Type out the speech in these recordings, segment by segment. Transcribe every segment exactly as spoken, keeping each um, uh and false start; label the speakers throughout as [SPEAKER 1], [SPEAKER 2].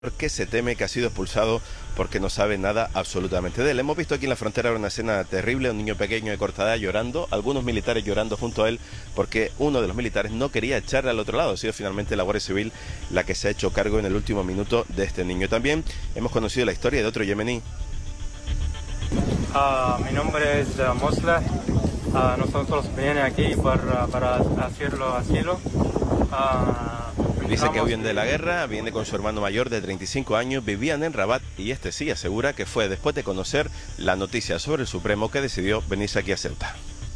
[SPEAKER 1] Porque se teme que ha sido expulsado porque no sabe nada absolutamente de él. Hemos visto aquí en la frontera una escena terrible, un niño pequeño de corta edad llorando, algunos militares llorando junto a él porque uno de los militares no quería echarle al otro lado. Ha sido finalmente la Guardia Civil la que se ha hecho cargo en el último minuto de este niño. También hemos conocido la historia de otro yemení.
[SPEAKER 2] Uh, mi nombre es uh, Mosla. Uh, nosotros venimos aquí para, para hacerlo asilo. Uh,
[SPEAKER 1] Dice que huyen de la guerra, viene con su hermano mayor de treinta y cinco años, vivían en Rabat y este sí asegura que fue después de conocer la noticia sobre el Supremo que decidió venirse aquí a Ceuta.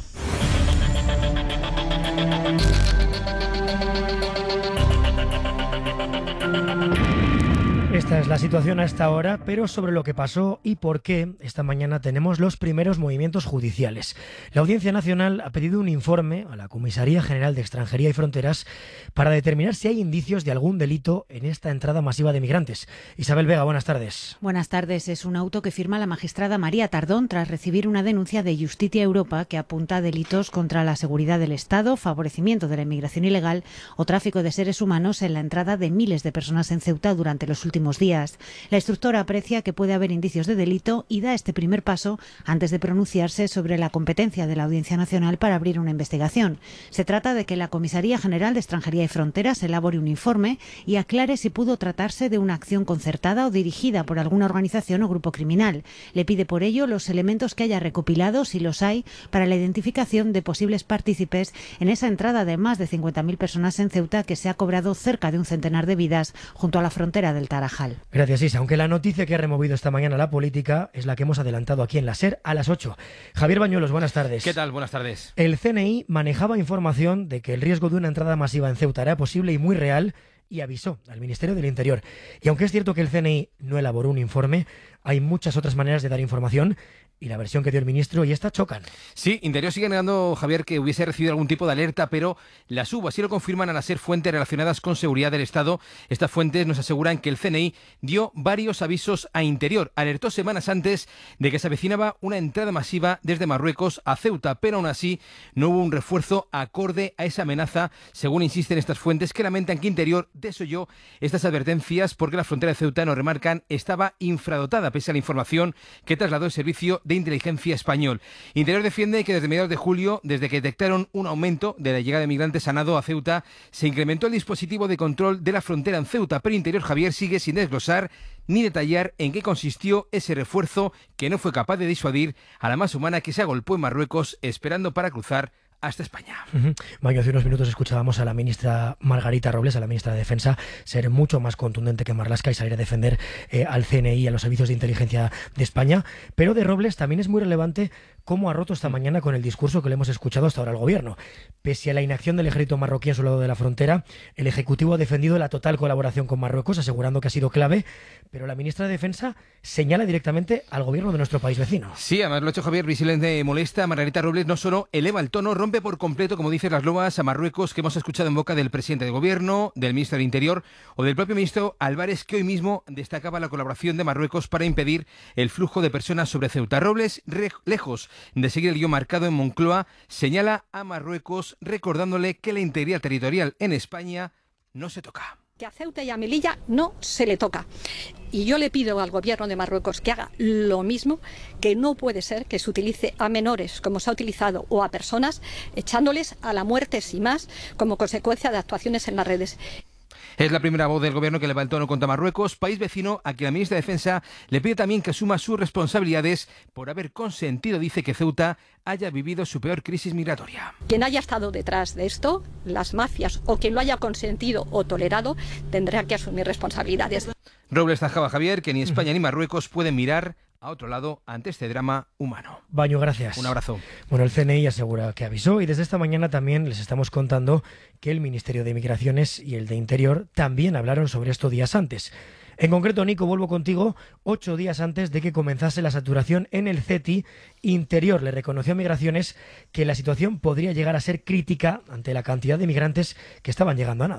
[SPEAKER 3] Esta es la situación a esta hora, pero sobre lo que pasó y por qué, esta mañana tenemos los primeros movimientos judiciales. La Audiencia Nacional ha pedido un informe a la Comisaría General de Extranjería y Fronteras para determinar si hay indicios de algún delito en esta entrada masiva de migrantes. Isabel Vega, buenas tardes.
[SPEAKER 4] Buenas tardes. Es un auto que firma la magistrada María Tardón tras recibir una denuncia de Justitia Europa que apunta a delitos contra la seguridad del Estado, favorecimiento de la inmigración ilegal o tráfico de seres humanos en la entrada de miles de personas en Ceuta durante los últimos días. La instructora aprecia que puede haber indicios de delito y da este primer paso antes de pronunciarse sobre la competencia de la Audiencia Nacional para abrir una investigación. Se trata de que la Comisaría General de Extranjería y Fronteras elabore un informe y aclare si pudo tratarse de una acción concertada o dirigida por alguna organización o grupo criminal. Le pide por ello los elementos que haya recopilado, si los hay, para la identificación de posibles partícipes en esa entrada de más de cincuenta mil personas en Ceuta que se ha cobrado cerca de un centenar de vidas junto a la frontera del Tarajal.
[SPEAKER 3] Gracias, Isa. Aunque la noticia que ha removido esta mañana la política es la que hemos adelantado aquí en la SER a las ocho. Javier Bañuelos, buenas tardes.
[SPEAKER 5] ¿Qué tal? Buenas tardes.
[SPEAKER 3] El C N I manejaba información de que el riesgo de una entrada masiva en Ceuta era posible y muy real y avisó al Ministerio del Interior. Y aunque es cierto que el C N I no elaboró un informe, hay muchas otras maneras de dar información y la versión que dio el ministro y esta chocan.
[SPEAKER 5] Sí, Interior sigue negando, Javier, que hubiese recibido algún tipo de alerta, pero las hubo, así lo confirman al ser fuentes relacionadas con seguridad del Estado. Estas fuentes nos aseguran que el C N I dio varios avisos a Interior. Alertó semanas antes de que se avecinaba una entrada masiva desde Marruecos a Ceuta, pero aún así no hubo un refuerzo acorde a esa amenaza, según insisten estas fuentes, que lamentan que Interior desoyó estas advertencias porque la frontera de Ceuta, nos remarcan, estaba infradotada, pese a la información que trasladó el servicio de inteligencia español. Interior defiende que desde mediados de julio, desde que detectaron un aumento de la llegada de migrantes a nado a Ceuta, se incrementó el dispositivo de control de la frontera en Ceuta, pero Interior, Javier, sigue sin desglosar ni detallar en qué consistió ese refuerzo que no fue capaz de disuadir a la masa humana que se agolpó en Marruecos esperando para cruzar hasta España.
[SPEAKER 3] Uh-huh. Mayo, hace unos minutos escuchábamos a la ministra Margarita Robles, a la ministra de Defensa, ser mucho más contundente que Marlaska y salir a defender eh, al C N I y a los servicios de inteligencia de España. Pero de Robles también es muy relevante cómo ha roto esta mañana con el discurso que le hemos escuchado hasta ahora al gobierno. Pese a la inacción del ejército marroquí en su lado de la frontera, el Ejecutivo ha defendido la total colaboración con Marruecos, asegurando que ha sido clave, pero la ministra de Defensa señala directamente al gobierno de nuestro país vecino.
[SPEAKER 5] Sí, además lo ha hecho Javier, visiblemente molesta. Margarita Robles no solo eleva el tono, rompe por completo, como dicen las loas, a Marruecos, que hemos escuchado en boca del presidente del gobierno, del ministro del Interior o del propio ministro Álvarez, que hoy mismo destacaba la colaboración de Marruecos para impedir el flujo de personas sobre Ceuta. Robles, re- lejos de seguir el guión marcado en Moncloa, señala a Marruecos recordándole que la integridad territorial en España no se toca.
[SPEAKER 6] Que a Ceuta y a Melilla no se le toca. Y yo le pido al gobierno de Marruecos que haga lo mismo, que no puede ser que se utilice a menores, como se ha utilizado, o a personas, echándoles a la muerte sin más, como consecuencia de actuaciones en las redes.
[SPEAKER 5] Es la primera voz del gobierno que eleva el tono contra Marruecos, país vecino a quien la ministra de Defensa le pide también que asuma sus responsabilidades por haber consentido, dice, que Ceuta haya vivido su peor crisis migratoria.
[SPEAKER 6] Quien haya estado detrás de esto, las mafias o quien lo haya consentido o tolerado, tendrá que asumir responsabilidades.
[SPEAKER 5] Robles tajaba, Javier, que ni España ni Marruecos pueden mirar a otro lado ante este drama humano.
[SPEAKER 3] Baño, gracias.
[SPEAKER 5] Un abrazo.
[SPEAKER 3] Bueno, el C N I asegura que avisó y desde esta mañana también les estamos contando que el Ministerio de Migraciones y el de Interior también hablaron sobre esto días antes. En concreto, Nico, vuelvo contigo, ocho días antes de que comenzase la saturación en el C E T I, Interior le reconoció a Migraciones que la situación podría llegar a ser crítica ante la cantidad de migrantes que estaban llegando a nado.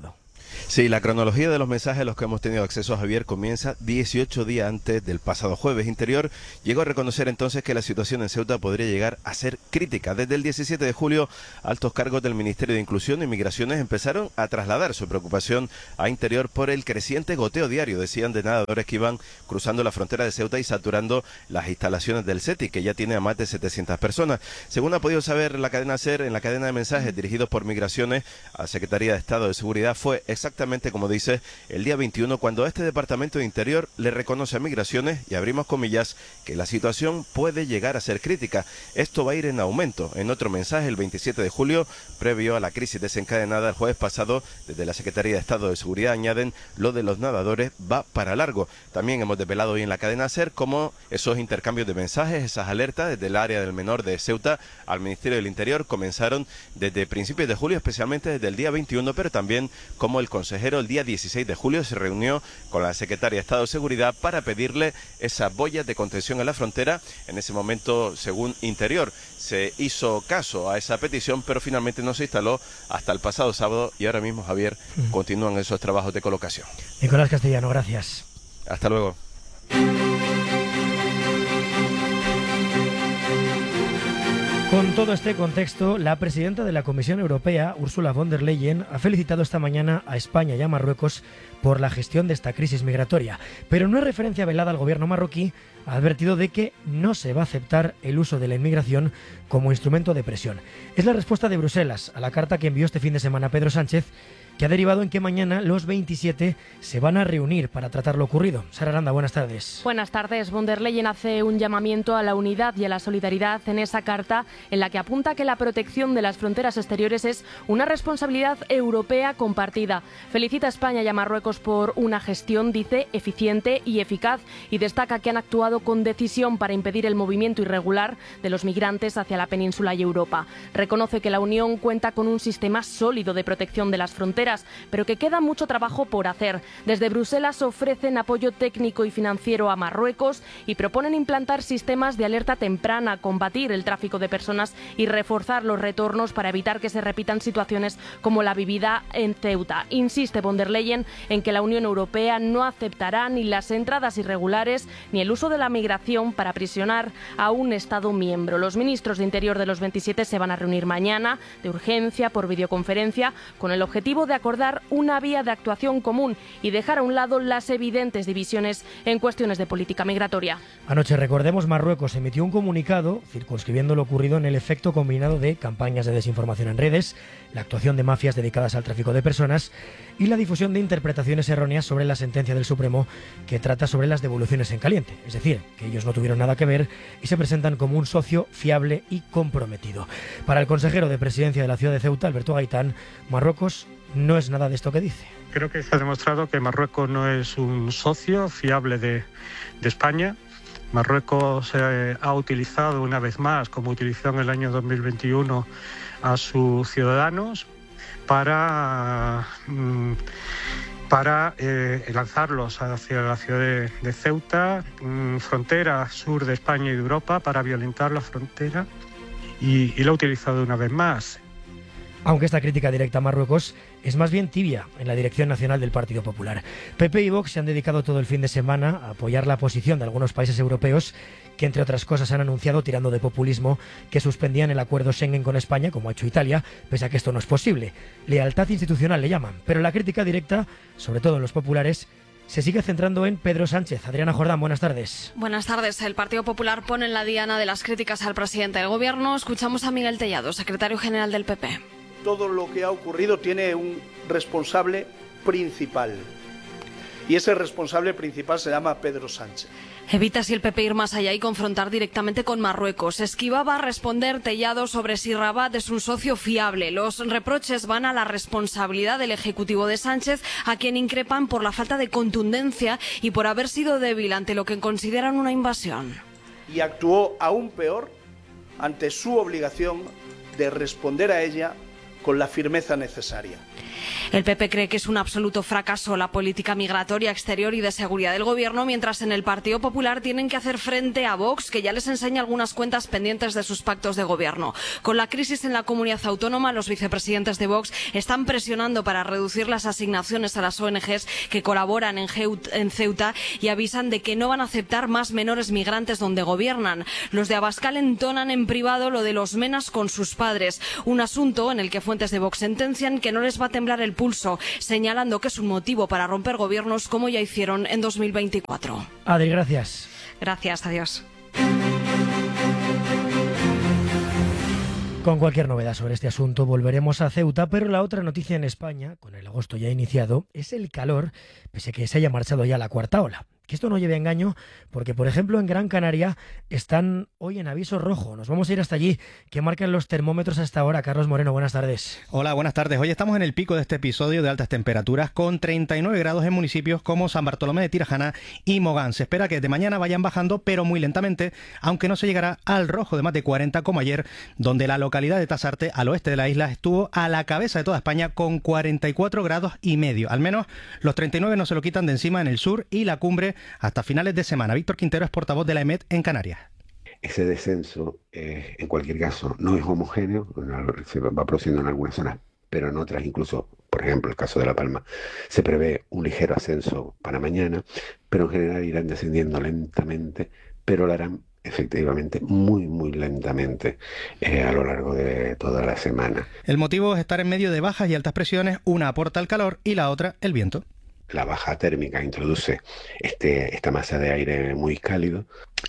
[SPEAKER 1] Sí, la cronología de los mensajes a los que hemos tenido acceso, Javier, comienza dieciocho días antes del pasado jueves. Interior llegó a reconocer entonces que la situación en Ceuta podría llegar a ser crítica. Desde el diecisiete de julio, altos cargos del Ministerio de Inclusión y Migraciones empezaron a trasladar su preocupación a Interior por el creciente goteo diario, decían, de nadadores que iban cruzando la frontera de Ceuta y saturando las instalaciones del CETI, que ya tiene a más de setecientas personas. Según ha podido saber la cadena SER, en la cadena de mensajes dirigidos por Migraciones a la Secretaría de Estado de Seguridad, fue exactamente Exactamente como dice, el día veintiuno, cuando este Departamento de Interior le reconoce a Migraciones, y abrimos comillas, que la situación puede llegar a ser crítica. Esto va a ir en aumento. En otro mensaje, el veintisiete de julio, previo a la crisis desencadenada el jueves pasado, desde la Secretaría de Estado de Seguridad añaden, lo de los nadadores va para largo. También hemos desvelado hoy en la cadena SER cómo esos intercambios de mensajes, esas alertas desde el área del menor de Ceuta al Ministerio del Interior comenzaron desde principios de julio, especialmente desde el día veintiuno, pero también como el consejero el día dieciséis de julio se reunió con la Secretaria de Estado de Seguridad para pedirle esas boyas de contención en la frontera. En ese momento, según Interior, se hizo caso a esa petición, pero finalmente no se instaló hasta el pasado sábado y ahora mismo, Javier, mm. continúan esos trabajos de colocación.
[SPEAKER 3] Nicolás Castellano, gracias.
[SPEAKER 1] Hasta luego.
[SPEAKER 3] Con todo este contexto, la presidenta de la Comisión Europea, Ursula von der Leyen, ha felicitado esta mañana a España y a Marruecos por la gestión de esta crisis migratoria. Pero en una referencia velada al gobierno marroquí, ha advertido de que no se va a aceptar el uso de la inmigración como instrumento de presión. Es la respuesta de Bruselas a la carta que envió este fin de semana Pedro Sánchez, que ha derivado en que mañana los veintisiete se van a reunir para tratar lo ocurrido. Sara Aranda, buenas tardes.
[SPEAKER 7] Buenas tardes. Von der Leyen hace un llamamiento a la unidad y a la solidaridad en esa carta en la que apunta que la protección de las fronteras exteriores es una responsabilidad europea compartida. Felicita a España y a Marruecos por una gestión, dice, eficiente y eficaz, y destaca que han actuado con decisión para impedir el movimiento irregular de los migrantes hacia la península y Europa. Reconoce que la Unión cuenta con un sistema sólido de protección de las fronteras, pero que queda mucho trabajo por hacer. Desde Bruselas ofrecen apoyo técnico y financiero a Marruecos y proponen implantar sistemas de alerta temprana, combatir el tráfico de personas y reforzar los retornos para evitar que se repitan situaciones como la vivida en Ceuta. Insiste von der Leyen en que la Unión Europea no aceptará ni las entradas irregulares ni el uso de la migración para aprisionar a un Estado miembro. Los ministros de Interior de los veintisiete se van a reunir mañana de urgencia por videoconferencia con el objetivo de acordar una vía de actuación común y dejar a un lado las evidentes divisiones en cuestiones de política migratoria.
[SPEAKER 3] Anoche, recordemos, Marruecos emitió un comunicado circunscribiendo lo ocurrido en el efecto combinado de campañas de desinformación en redes, la actuación de mafias dedicadas al tráfico de personas y la difusión de interpretaciones erróneas sobre la sentencia del Supremo que trata sobre las devoluciones en caliente. Es decir, que ellos no tuvieron nada que ver y se presentan como un socio fiable y comprometido. Para el consejero de Presidencia de la ciudad de Ceuta, Alberto Gaitán, Marruecos no es nada de esto que dice.
[SPEAKER 8] Creo que se ha demostrado que Marruecos no es un socio fiable de, de España. Marruecos eh, ha utilizado una vez más, como utilizó en el año dos mil veintiuno, a sus ciudadanos para, mm, para eh, lanzarlos hacia la ciudad de, de Ceuta, mm, frontera sur de España y de Europa, para violentar la frontera, y, y lo ha utilizado una vez más.
[SPEAKER 3] Aunque esta crítica directa a Marruecos es más bien tibia en la dirección nacional del Partido Popular. P P y Vox se han dedicado todo el fin de semana a apoyar la posición de algunos países europeos que, entre otras cosas, han anunciado, tirando de populismo, que suspendían el acuerdo Schengen con España, como ha hecho Italia, pese a que esto no es posible. Lealtad institucional le llaman, pero la crítica directa, sobre todo en los populares, se sigue centrando en Pedro Sánchez. Adriana Jordán, buenas tardes.
[SPEAKER 9] Buenas tardes. El Partido Popular pone en la diana de las críticas al presidente del Gobierno. Escuchamos a Miguel Tellado, secretario general del P P.
[SPEAKER 10] Todo lo que ha ocurrido tiene un responsable principal. Y ese responsable principal se llama Pedro Sánchez.
[SPEAKER 9] Evita así el P P ir más allá y confrontar directamente con Marruecos. Esquivaba a responder Tellado sobre si Rabat es un socio fiable. Los reproches van a la responsabilidad del Ejecutivo de Sánchez, a quien increpan por la falta de contundencia y por haber sido débil ante lo que consideran una invasión.
[SPEAKER 10] Y actuó aún peor ante su obligación de responder a ella con la firmeza necesaria.
[SPEAKER 9] El P P cree que es un absoluto fracaso la política migratoria exterior y de seguridad del gobierno, mientras en el Partido Popular tienen que hacer frente a Vox, que ya les enseña algunas cuentas pendientes de sus pactos de gobierno. Con la crisis en la comunidad autónoma, los vicepresidentes de Vox están presionando para reducir las asignaciones a las O N Ges que colaboran en Ceuta y avisan de que no van a aceptar más menores migrantes donde gobiernan. Los de Abascal entonan en privado lo de los menas con sus padres, un asunto en el que fuentes de Vox sentencian que no les va a temblar el pulso, señalando que es un motivo para romper gobiernos como ya hicieron en dos mil veinticuatro.
[SPEAKER 3] Adri, gracias.
[SPEAKER 9] Gracias, adiós.
[SPEAKER 3] Con cualquier novedad sobre este asunto volveremos a Ceuta, pero la otra noticia en España, con el agosto ya iniciado, es el calor, pese a que se haya marchado ya la cuarta ola. Que esto no lleve a engaño, porque por ejemplo en Gran Canaria están hoy en aviso rojo. Nos vamos a ir hasta allí. ¿Qué marcan los termómetros hasta ahora? Carlos Moreno, buenas tardes.
[SPEAKER 11] Hola, buenas tardes. Hoy estamos en el pico de este episodio de altas temperaturas, con treinta y nueve grados en municipios como San Bartolomé de Tirajana y Mogán. Se espera que de mañana vayan bajando, pero muy lentamente, aunque no se llegará al rojo de más de cuarenta como ayer, donde la localidad de Tasarte, al oeste de la isla, estuvo a la cabeza de toda España con cuarenta y cuatro grados y medio. Al menos los treinta y nueve no se lo quitan de encima en el sur y la cumbre hasta finales de semana. Víctor Quintero es portavoz de la E M E T en Canarias.
[SPEAKER 12] Ese descenso, eh, en cualquier caso, no es homogéneo, se va produciendo en algunas zonas, pero en otras, incluso, por ejemplo, el caso de La Palma, se prevé un ligero ascenso para mañana, pero en general irán descendiendo lentamente, pero lo harán efectivamente muy, muy lentamente eh, a lo largo de toda la semana.
[SPEAKER 11] El motivo es estar en medio de bajas y altas presiones, una aporta el calor y la otra el viento.
[SPEAKER 12] La baja térmica introduce este, esta masa de aire muy cálido.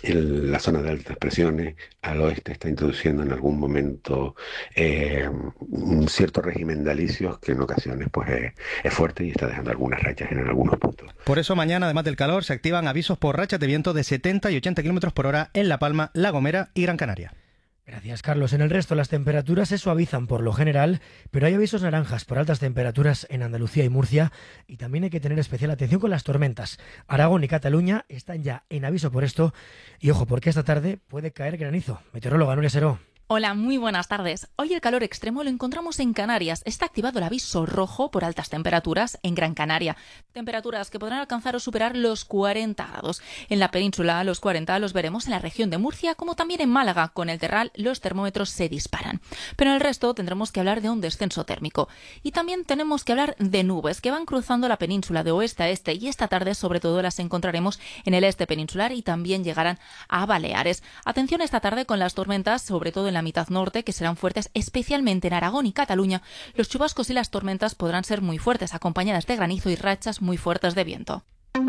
[SPEAKER 12] En la zona de altas presiones al oeste está introduciendo en algún momento eh, un cierto régimen de alisios que en ocasiones pues, es, es fuerte y está dejando algunas rachas en algunos puntos.
[SPEAKER 11] Por eso mañana, además del calor, se activan avisos por rachas de viento de setenta y ochenta kilómetros por hora en La Palma, La Gomera y Gran Canaria.
[SPEAKER 3] Gracias, Carlos. En el resto las temperaturas se suavizan por lo general, pero hay avisos naranjas por altas temperaturas en Andalucía y Murcia, y también hay que tener especial atención con las tormentas. Aragón y Cataluña están ya en aviso por esto, y ojo, porque esta tarde puede caer granizo. Meteoróloga Nuria Seró.
[SPEAKER 13] Hola, muy buenas tardes. Hoy el calor extremo lo encontramos en Canarias. Está activado el aviso rojo por altas temperaturas en Gran Canaria. Temperaturas que podrán alcanzar o superar los cuarenta grados. En la península los cuarenta los veremos en la región de Murcia, como también en Málaga. Con el Terral los termómetros se disparan. Pero en el resto tendremos que hablar de un descenso térmico. Y también tenemos que hablar de nubes que van cruzando la península de oeste a este, y esta tarde sobre todo las encontraremos en el este peninsular y también llegarán a Baleares. Atención esta tarde con las tormentas, sobre todo en la la mitad norte, que serán fuertes especialmente en Aragón y Cataluña. Los chubascos y las tormentas podrán ser muy fuertes, acompañadas de granizo y rachas muy fuertes de viento.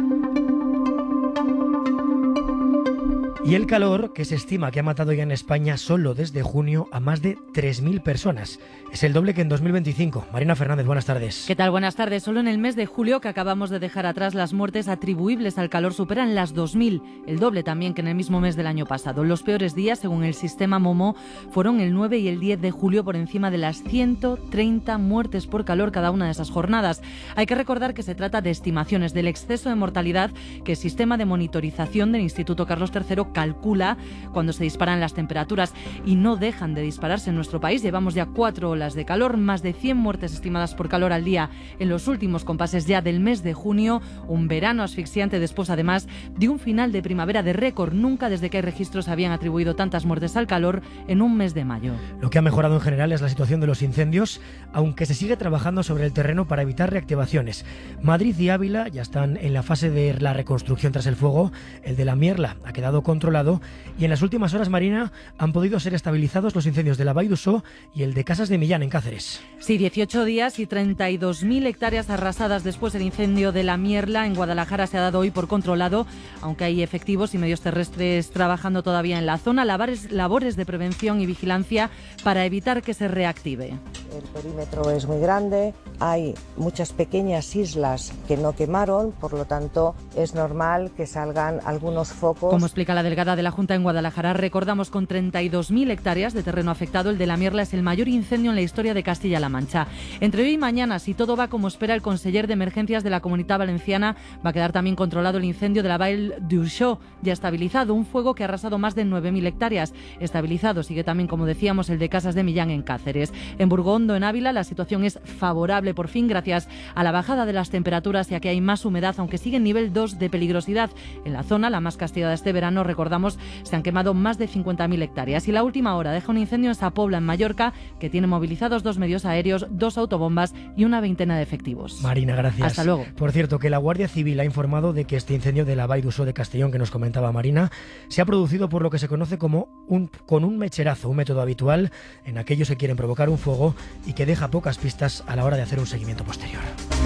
[SPEAKER 3] Y el calor, que se estima que ha matado ya en España solo desde junio a más de tres mil personas. Es el doble que en dos mil veinticinco. Marina Fernández, buenas tardes.
[SPEAKER 14] ¿Qué tal? Buenas tardes. Solo en el mes de julio, que acabamos de dejar atrás, las muertes atribuibles al calor superan las dos mil, el doble también que en el mismo mes del año pasado. Los peores días, según el sistema Momo, fueron el nueve y el diez de julio, por encima de las ciento treinta muertes por calor cada una de esas jornadas. Hay que recordar que se trata de estimaciones del exceso de mortalidad que el sistema de monitorización del Instituto Carlos tercero calcula cuando se disparan las temperaturas, y no dejan de dispararse en nuestro país. Llevamos ya cuatro olas de calor, más de cien muertes estimadas por calor al día en los últimos compases ya del mes de junio, un verano asfixiante después además de un final de primavera de récord. Nunca desde que hay registros habían atribuido tantas muertes al calor en un mes de mayo.
[SPEAKER 3] Lo que ha mejorado en general es la situación de los incendios, aunque se sigue trabajando sobre el terreno para evitar reactivaciones. Madrid y Ávila ya están en la fase de la reconstrucción tras el fuego. El de la Mierla ha quedado controlado, y en las últimas horas, Marina, han podido ser estabilizados los incendios de la Vall d'Uixó y el de Casas de Millán en Cáceres.
[SPEAKER 14] Sí, dieciocho días y treinta y dos mil hectáreas arrasadas después del incendio de la Mierla. En Guadalajara se ha dado hoy por controlado, aunque hay efectivos y medios terrestres trabajando todavía en la zona. Labores, labores de prevención y vigilancia para evitar que se reactive.
[SPEAKER 15] El perímetro es muy grande, hay muchas pequeñas islas que no quemaron, por lo tanto es normal que salgan algunos focos.
[SPEAKER 14] Como explica la delegada de la Junta en Guadalajara. Recordamos, con treinta y dos mil hectáreas de terreno afectado, el de la Mierla es el mayor incendio en la historia de Castilla-La Mancha. Entre hoy y mañana, si todo va como espera el conseller de Emergencias de la Comunidad Valenciana, va a quedar también controlado el incendio de la Vall d'Uixó, ya estabilizado, un fuego que ha arrasado más de nueve mil hectáreas. Estabilizado sigue también, como decíamos, el de Casas de Millán en Cáceres. En Burgondo, en Ávila, la situación es favorable por fin gracias a la bajada de las temperaturas, ya que hay más humedad, aunque sigue en nivel dos de peligrosidad. En la zona, la más castigada este verano, recordamos, se han quemado más de cincuenta mil hectáreas. Y la última hora deja un incendio en Sapobla, en Mallorca, que tiene movilizados dos medios aéreos, dos autobombas y una veintena de efectivos.
[SPEAKER 3] Marina, gracias.
[SPEAKER 14] Hasta luego.
[SPEAKER 3] Por cierto, que la Guardia Civil ha informado de que este incendio de la Vall d'Uixó de Castellón, que nos comentaba Marina, se ha producido por lo que se conoce como un, con un mecherazo, un método habitual en aquellos que quieren provocar un fuego y que deja pocas pistas a la hora de hacer un seguimiento posterior.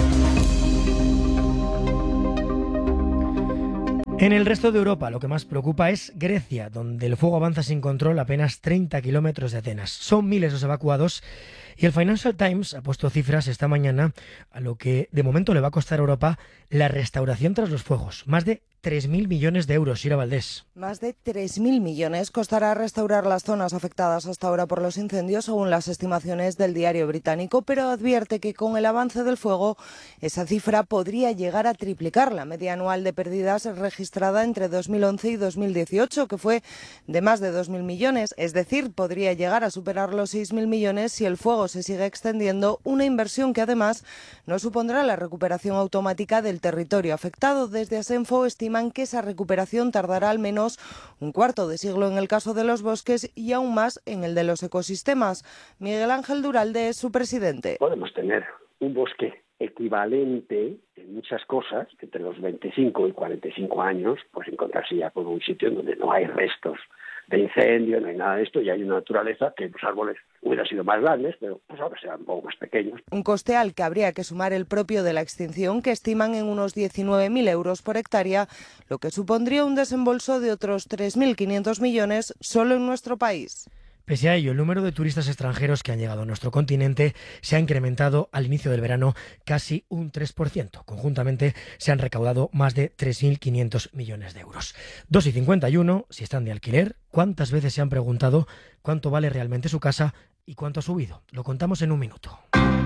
[SPEAKER 3] En el resto de Europa, lo que más preocupa es Grecia, donde el fuego avanza sin control a apenas treinta kilómetros de Atenas. Son miles los evacuados y el Financial Times ha puesto cifras esta mañana a lo que de momento le va a costar a Europa la restauración tras los fuegos. Más de tres mil millones de euros, Sira Valdés.
[SPEAKER 15] Más de tres mil millones costará restaurar las zonas afectadas hasta ahora por los incendios, según las estimaciones del diario británico, pero advierte que con el avance del fuego esa cifra podría llegar a triplicar la media anual de pérdidas registrada entre dos mil once y dos mil dieciocho, que fue de más de dos mil millones, es decir, podría llegar a superar los seis mil millones si el fuego se sigue extendiendo, una inversión que además no supondrá la recuperación automática del territorio afectado. Desde Asenfo estiman que esa recuperación tardará al menos un cuarto de siglo en el caso de los bosques y aún más en el de los ecosistemas. Miguel Ángel Duralde es su presidente.
[SPEAKER 16] Podemos tener un bosque equivalente en muchas cosas, entre los veinticinco y cuarenta y cinco años, pues encontrarse ya con un sitio donde no hay restos de incendio, no hay nada de esto, y hay una naturaleza que los árboles hubieran sido más grandes, pero pues ahora serán un poco más pequeños.
[SPEAKER 15] Un coste al que habría que sumar el propio de la extinción, que estiman en unos diecinueve mil euros por hectárea, lo que supondría un desembolso de otros tres mil quinientos millones solo en nuestro país.
[SPEAKER 3] Pese a ello, el número de turistas extranjeros que han llegado a nuestro continente se ha incrementado al inicio del verano casi un tres por ciento. Conjuntamente se han recaudado más de tres mil quinientos millones de euros. dos y cincuenta y uno, si están de alquiler, ¿cuántas veces se han preguntado cuánto vale realmente su casa y cuánto ha subido? Lo contamos en un minuto.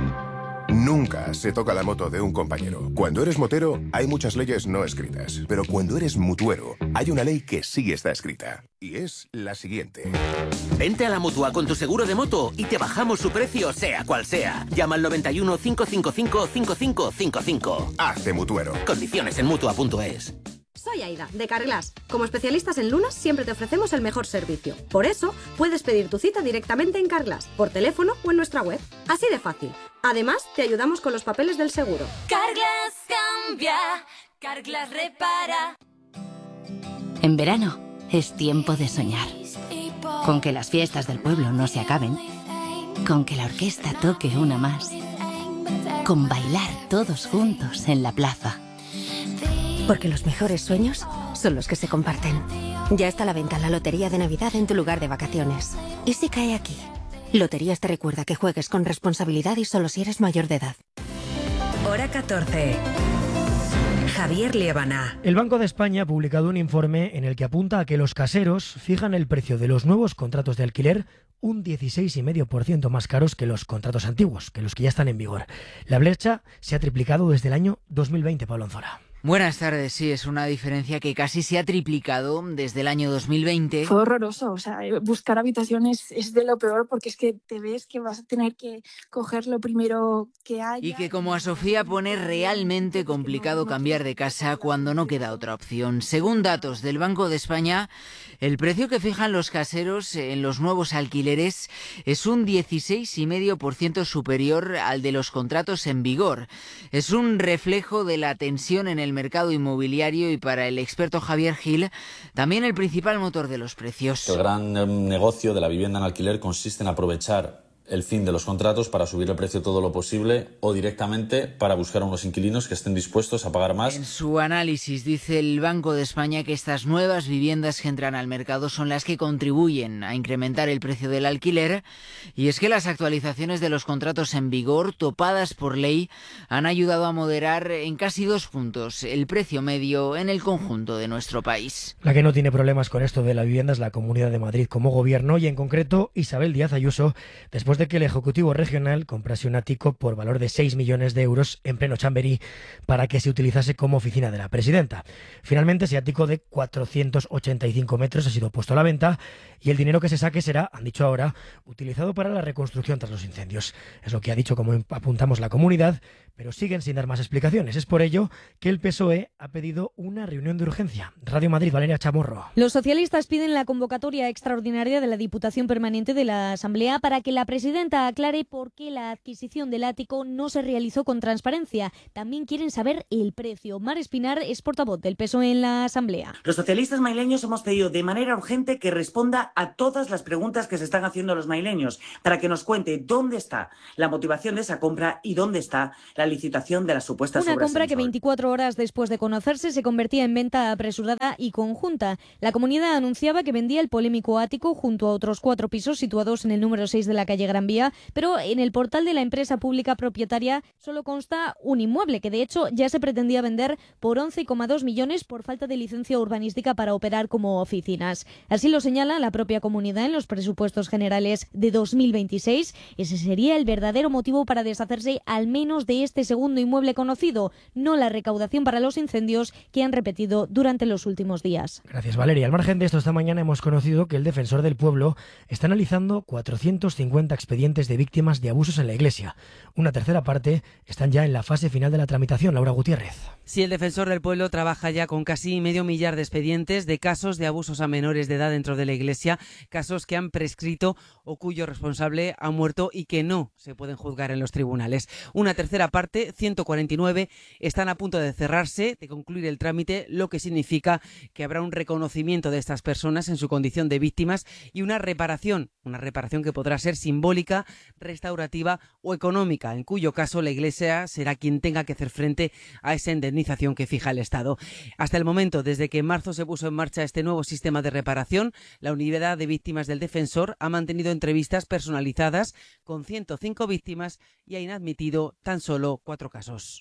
[SPEAKER 17] Nunca se toca la moto de un compañero. Cuando eres motero, hay muchas leyes no escritas. Pero cuando eres mutuero, hay una ley que sí está escrita. Y es la siguiente.
[SPEAKER 18] Vente a la Mutua con tu seguro de moto y te bajamos su precio, sea cual sea. Llama al noventa y uno, cinco cinco cinco, cinco cinco cinco cinco.
[SPEAKER 17] Hazte mutuero.
[SPEAKER 18] Condiciones en mutua punto es.
[SPEAKER 19] Soy Aida, de Carglass. Como especialistas en lunas, siempre te ofrecemos el mejor servicio. Por eso, puedes pedir tu cita directamente en Carglass, por teléfono o en nuestra web. Así de fácil. Además, te ayudamos con los papeles del seguro.
[SPEAKER 20] Carglass cambia, Carglass repara.
[SPEAKER 21] En verano, es tiempo de soñar. Con que las fiestas del pueblo no se acaben. Con que la orquesta toque una más. Con bailar todos juntos en la plaza.
[SPEAKER 19] Porque los mejores sueños son los que se comparten. Ya está a la venta la Lotería de Navidad en tu lugar de vacaciones. ¿Y si cae aquí? Loterías te recuerda que juegues con responsabilidad y solo si eres mayor de edad.
[SPEAKER 22] Hora catorce. Javier Liébana.
[SPEAKER 3] El Banco de España ha publicado un informe en el que apunta a que los caseros fijan el precio de los nuevos contratos de alquiler un dieciséis coma cinco por ciento más caros que los contratos antiguos, que los que ya están en vigor. La brecha se ha triplicado desde el año dos mil veinte, Pablo Anzora.
[SPEAKER 23] Buenas tardes, sí, es una diferencia que casi se ha triplicado desde el año dos mil veinte.
[SPEAKER 24] Fue horroroso, o sea, buscar habitaciones es de lo peor porque es que te ves que vas a tener que coger lo primero que haya.
[SPEAKER 23] Y que como a Sofía pone realmente complicado cambiar de casa cuando no queda otra opción. Según datos del Banco de España, el precio que fijan los caseros en los nuevos alquileres es un dieciséis coma cinco por ciento superior al de los contratos en vigor. Es un reflejo de la tensión en el mercado inmobiliario y, para el experto Javier Gil, también el principal motor de los precios.
[SPEAKER 25] El gran negocio de la vivienda en alquiler consiste en aprovechar
[SPEAKER 2] el fin de los contratos para subir el precio todo lo posible o directamente para buscar a unos inquilinos que estén dispuestos a pagar más.
[SPEAKER 23] En su análisis dice el Banco de España que estas nuevas viviendas que entran al mercado son las que contribuyen a incrementar el precio del alquiler, y es que las actualizaciones de los contratos en vigor, topadas por ley, han ayudado a moderar en casi dos puntos el precio medio en el conjunto de nuestro país.
[SPEAKER 3] La que no tiene problemas con esto de la vivienda es la Comunidad de Madrid como gobierno, y en concreto Isabel Díaz Ayuso, después de que el Ejecutivo Regional comprase un ático por valor de seis millones de euros en pleno Chamberí para que se utilizase como oficina de la presidenta. Finalmente, ese ático de cuatrocientos ochenta y cinco metros ha sido puesto a la venta y el dinero que se saque será, han dicho ahora, utilizado para la reconstrucción tras los incendios. Es lo que ha dicho, como apuntamos, la comunidad, pero siguen sin dar más explicaciones. Es por ello que el P S O E ha pedido una reunión de urgencia. Radio Madrid, Valeria Chamorro.
[SPEAKER 4] Los socialistas piden la convocatoria extraordinaria de la Diputación Permanente de la Asamblea para que la presidenta aclare por qué la adquisición del ático no se realizó con transparencia. También quieren saber el precio. Mar Espinar es portavoz del P S O E en la Asamblea.
[SPEAKER 5] Los socialistas maileños hemos pedido de manera urgente que responda a todas las preguntas que se están haciendo los maileños para que nos cuente dónde está la motivación de esa compra y dónde está la licitación de las supuestas
[SPEAKER 4] Una
[SPEAKER 5] obras.
[SPEAKER 4] compra que veinticuatro horas después de conocerse se convertía en venta apresurada y conjunta. La comunidad anunciaba que vendía el polémico ático junto a otros cuatro pisos situados en el número seis de la calle Gran Vía, pero en el portal de la empresa pública propietaria solo consta un inmueble que de hecho ya se pretendía vender por once coma dos millones por falta de licencia urbanística para operar como oficinas. Así lo señala la propia comunidad en los presupuestos generales de dos mil veintiséis. Ese sería el verdadero motivo para deshacerse al menos de este segundo inmueble conocido, no la recaudación para los incendios que han repetido durante los últimos días.
[SPEAKER 3] Gracias, Valeria. Al margen de esto, esta mañana hemos conocido que el Defensor del Pueblo está analizando cuatrocientos cincuenta expedientes de víctimas de abusos en la Iglesia. Una tercera parte están ya en la fase final de la tramitación. Laura Gutiérrez.
[SPEAKER 6] Sí, el Defensor del Pueblo trabaja ya con casi medio millar de expedientes de casos de abusos a menores de edad dentro de la Iglesia, casos que han prescrito o cuyo responsable ha muerto y que no se pueden juzgar en los tribunales. Una tercera parte, ciento cuarenta y nueve, están a punto de cerrarse, de concluir el trámite, lo que significa que habrá un reconocimiento de estas personas en su condición de víctimas y una reparación, una reparación que podrá ser simbólica, restaurativa o económica, en cuyo caso la Iglesia será quien tenga que hacer frente a esa indemnización que fija el Estado. Hasta el momento, desde que en marzo se puso en marcha este nuevo sistema de reparación, la Unidad de Víctimas del Defensor ha mantenido entrevistas personalizadas con ciento cinco víctimas y ha inadmitido tan solo cuatro casos.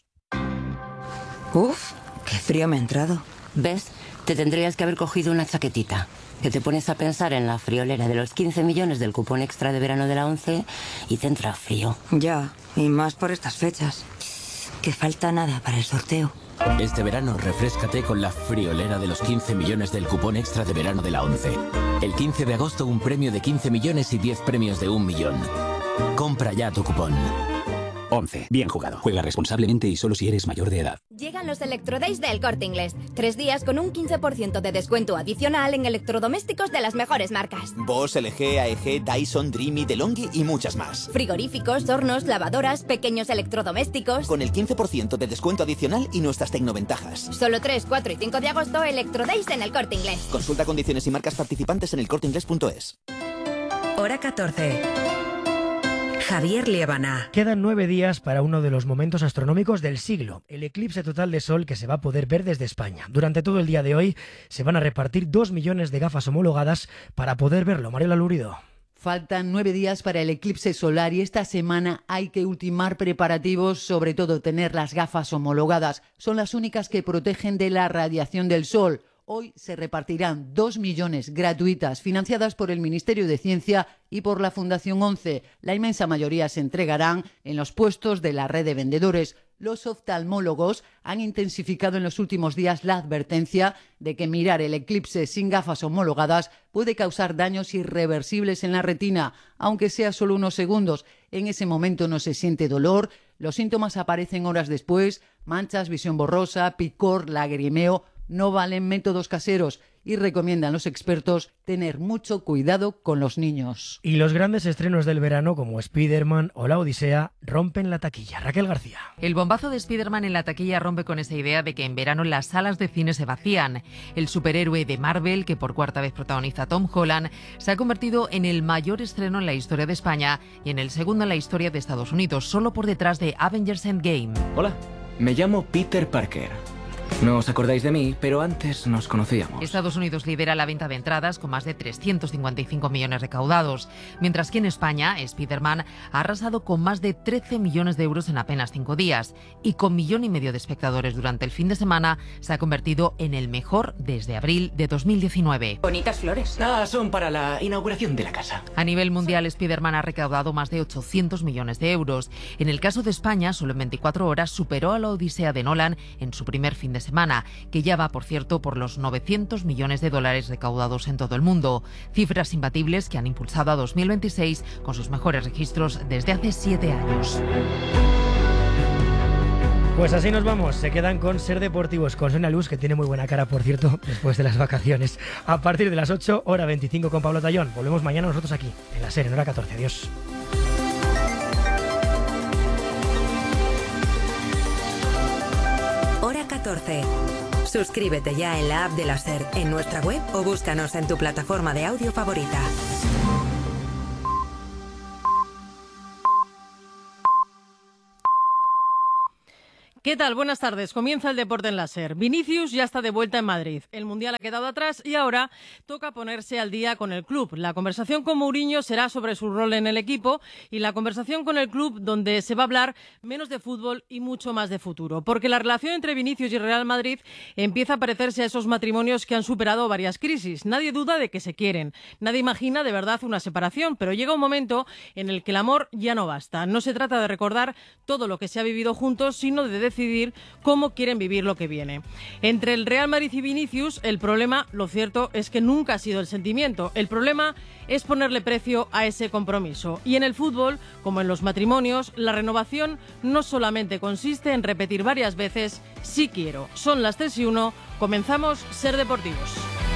[SPEAKER 25] Uf, qué frío me ha entrado.
[SPEAKER 21] ¿Ves? Te tendrías que haber cogido una chaquetita. Que te pones a pensar en la friolera de los quince millones del cupón extra de verano de la ONCE y te entra frío.
[SPEAKER 25] Ya, y más por estas fechas. Que falta nada para el sorteo.
[SPEAKER 26] Este verano refréscate con la friolera de los quince millones del cupón extra de verano de la ONCE. El quince de agosto un premio de quince millones y diez premios de un millón. Compra ya tu cupón.
[SPEAKER 27] once. Bien jugado. Juega responsablemente y solo si eres mayor de edad.
[SPEAKER 28] Llegan los Electrodays de El Corte Inglés. Tres días con un quince por ciento de descuento adicional en electrodomésticos de las mejores marcas.
[SPEAKER 29] Bosch, L G, A E G, Dyson, Dreamy, DeLonghi y muchas más.
[SPEAKER 28] Frigoríficos, hornos, lavadoras, pequeños electrodomésticos.
[SPEAKER 29] Con el quince por ciento de descuento adicional y nuestras tecnoventajas.
[SPEAKER 28] Solo tres, cuatro y cinco de agosto, Electrodays en El Corte Inglés.
[SPEAKER 29] Consulta condiciones y marcas participantes en elcorteinglés punto es.
[SPEAKER 22] Hora catorce. Javier Liébana.
[SPEAKER 3] Quedan nueve días para uno de los momentos astronómicos del siglo, el eclipse total de Sol que se va a poder ver desde España. Durante todo el día de hoy se van a repartir dos millones de gafas homologadas para poder verlo. Mariela Lurido.
[SPEAKER 30] Faltan nueve días para el eclipse solar y esta semana hay que ultimar preparativos, sobre todo tener las gafas homologadas. Son las únicas que protegen de la radiación del Sol. Hoy se repartirán dos millones gratuitas financiadas por el Ministerio de Ciencia y por la Fundación ONCE. La inmensa mayoría se entregarán en los puestos de la red de vendedores. Los oftalmólogos han intensificado en los últimos días la advertencia de que mirar el eclipse sin gafas homologadas puede causar daños irreversibles en la retina, aunque sea solo unos segundos. En ese momento no se siente dolor, los síntomas aparecen horas después, manchas, visión borrosa, picor, lagrimeo. no valen métodos caseros y recomiendan los expertos tener mucho cuidado con los niños.
[SPEAKER 3] Y los grandes estrenos del verano, como Spider-Man o La Odisea, rompen la taquilla. Raquel García.
[SPEAKER 1] El bombazo de Spider-Man en la taquilla rompe con esa idea de que en verano las salas de cine se vacían. El superhéroe de Marvel, que por cuarta vez protagoniza Tom Holland, se ha convertido en el mayor estreno en la historia de España y en el segundo en la historia de Estados Unidos, solo por detrás de Avengers Endgame.
[SPEAKER 7] Hola, me llamo Peter Parker. No os acordáis de mí, pero antes nos conocíamos.
[SPEAKER 1] Estados Unidos lidera la venta de entradas con más de trescientos cincuenta y cinco millones recaudados, mientras que en España, Spider-Man ha arrasado con más de trece millones de euros en apenas cinco días y con millón y medio de espectadores durante el fin de semana se ha convertido en el mejor desde abril de dos mil diecinueve.
[SPEAKER 7] Bonitas flores. Ah, son para la inauguración de la casa.
[SPEAKER 1] A nivel mundial, Spider-Man ha recaudado más de ochocientos millones de euros. En el caso de España, solo en veinticuatro horas superó a La Odisea de Nolan en su primer fin de semana, que ya va, por cierto, por los novecientos millones de dólares recaudados en todo el mundo. Cifras imbatibles que han impulsado a dos mil veintiséis con sus mejores registros desde hace siete años.
[SPEAKER 3] Pues así nos vamos, se quedan con Ser Deportivos, con Sonia Luz, que tiene muy buena cara, por cierto, después de las vacaciones. A partir de las ocho, hora veinticinco con Pablo Tallón. Volvemos mañana nosotros aquí, en la SER, en hora catorce. Adiós.
[SPEAKER 22] Hora catorce. Suscríbete ya en la app de la SER, en nuestra web o búscanos en tu plataforma de audio favorita.
[SPEAKER 8] ¿Qué tal? Buenas tardes. Comienza el deporte en la SER. Vinicius ya está de vuelta en Madrid. El Mundial ha quedado atrás y ahora toca ponerse al día con el club. La conversación con Mourinho será sobre su rol en el equipo y la conversación con el club donde se va a hablar menos de fútbol y mucho más de futuro. Porque la relación entre Vinicius y Real Madrid empieza a parecerse a esos matrimonios que han superado varias crisis. Nadie duda de que se quieren. Nadie imagina de verdad una separación, pero llega un momento en el que el amor ya no basta. No se trata de recordar todo lo que se ha vivido juntos, sino de decidir cómo quieren vivir lo que viene. Entre el Real Madrid y Vinicius, el problema, lo cierto, es que nunca ha sido el sentimiento. El problema es ponerle precio a ese compromiso. Y en el fútbol, como en los matrimonios, la renovación no solamente consiste en repetir varias veces "sí quiero". Son las tres y uno, comenzamos Ser Deportivos.